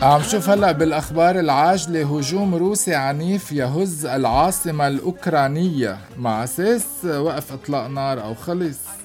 عم شوف هلأ بالأخبار العاجلة هجوم روسي عنيف يهز العاصمة الأوكرانية، مع أساس وقف إطلاق نار أو خلص.